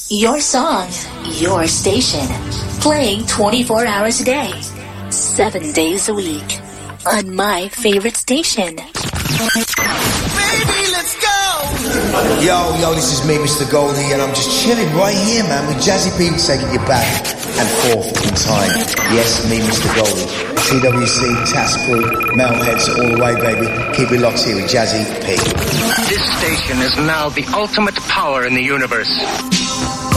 Your song, your station. Playing 24 hours a day, 7 days a week. On my favorite station. Baby, let's go! Yo, this is me, Mr. Goldie, and I'm just chilling right here, man, with Jazzy P taking you back and forth in time. Yes, me, Mr. Goldie. TWC, Task Crew, Metalheads, all the way, baby. Keep it locked here with Jazzy P. This station is now the ultimate power in the universe.